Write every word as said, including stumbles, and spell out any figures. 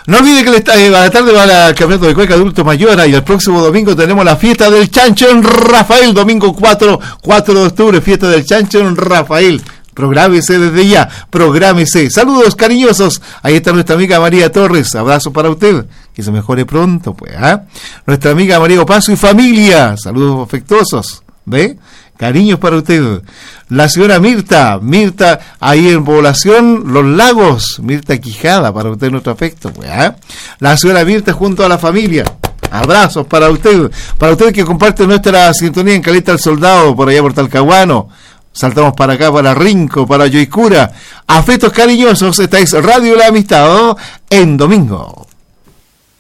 No olvide que a la tarde va al campeonato de cueca adulto mayor y el próximo domingo tenemos la fiesta del chancho en Rafael, domingo cuatro de octubre, fiesta del chancho en Rafael. Prográmese desde ya, prográmese. Saludos cariñosos. Ahí está nuestra amiga María Torres. Abrazo para usted. Que se mejore pronto, pues. ¿eh? Nuestra amiga María Opaso y familia. Saludos afectuosos. ¿Ve? Cariños para usted. La señora Mirta. Mirta, ahí en Población Los Lagos. Mirta Quijada, para usted nuestro afecto, pues. ¿eh? La señora Mirta junto a la familia. Abrazos para usted. Para usted que comparte nuestra sintonía en Caleta del Soldado, por allá por Talcahuano. Saltamos para acá, para Rinco, para Yoicura. Afectos cariñosos, esta es Radio La Amistad, ¿no? En domingo.